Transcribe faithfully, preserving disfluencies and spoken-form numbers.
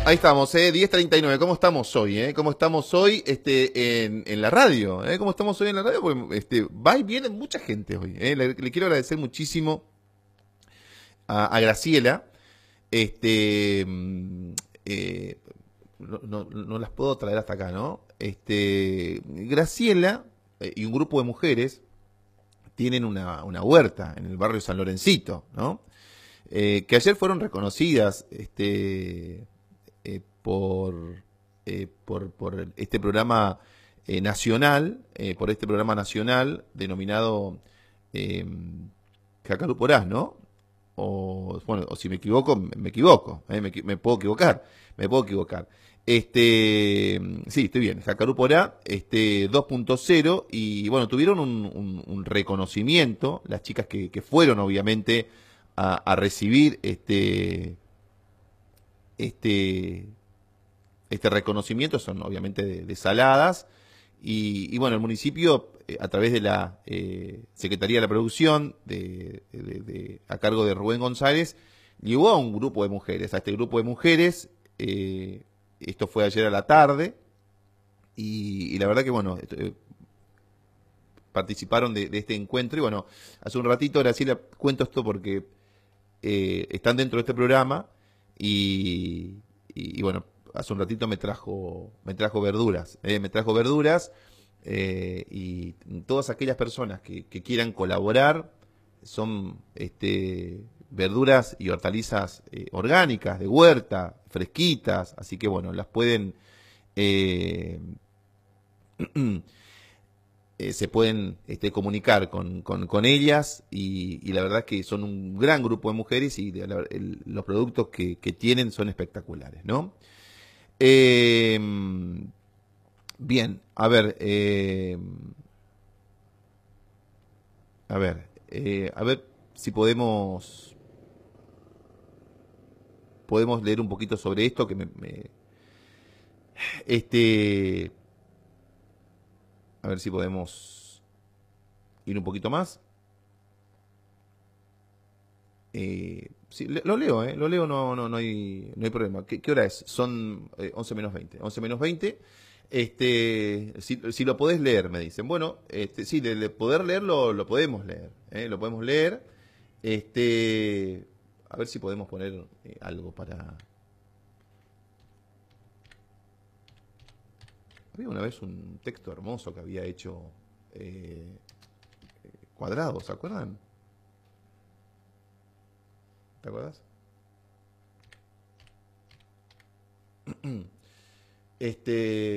Ahí estamos, eh, diez treinta y nueve. ¿Cómo estamos hoy? Eh? ¿Cómo estamos hoy este, en, en la radio? Eh? ¿Cómo estamos hoy en la radio? Porque este, va y viene mucha gente hoy. Eh? Le, le quiero agradecer muchísimo a, a Graciela. Este, mm, eh, no, no, no las puedo traer hasta acá, ¿no? Este, Graciela eh, y un grupo de mujeres tienen una, una huerta en el barrio San Lorencito, ¿no? Eh, que ayer fueron reconocidas este, eh, por, eh, por, por este programa eh, nacional, eh, por este programa nacional denominado eh, Jacaruporás, ¿no? O, bueno, o si me equivoco, me equivoco, eh, me, me puedo equivocar, me puedo equivocar. Este, sí, estoy bien, Jacaruporá, este dos punto cero, y bueno, tuvieron un, un, un reconocimiento, las chicas que, que fueron obviamente a, a recibir este, este, este reconocimiento, son obviamente de, de Saladas, y, y bueno, el municipio, eh, a través de la eh, Secretaría de la Producción, de, de, de, a cargo de Rubén González, llevó a un grupo de mujeres, a este grupo de mujeres, eh, esto fue ayer a la tarde, y, y la verdad que bueno, esto, eh, participaron de, de este encuentro, y bueno, hace un ratito, Graciela, cuento esto porque eh, están dentro de este programa, y, y, y bueno, hace un ratito me trajo me trajo verduras, eh, me trajo verduras, eh, y todas aquellas personas que, que quieran colaborar, son este, verduras y hortalizas eh, orgánicas, de huerta, fresquitas, así que bueno, las pueden... Eh, eh, se pueden este, comunicar con, con, con ellas, y, y la verdad es que son un gran grupo de mujeres, y de la, el, los productos que, que tienen son espectaculares, ¿no? Eh, bien, a ver, eh, a ver, eh, a ver si podemos podemos leer un poquito sobre esto que me, me este a ver si podemos ir un poquito más. Eh, sí, lo leo, eh, lo leo, no, no, no hay, no hay problema. ¿Qué, qué hora es? Son eh, once menos veinte. once menos veinte. Este, si, si lo podés leer, me dicen. Bueno, este, sí, de, de poder leerlo, lo podemos leer. Eh, lo podemos leer. Este, a ver si podemos poner eh, algo para. Había una vez un texto hermoso que había hecho eh, Cuadrado, ¿se acuerdan? ¿Te acuerdas? Este.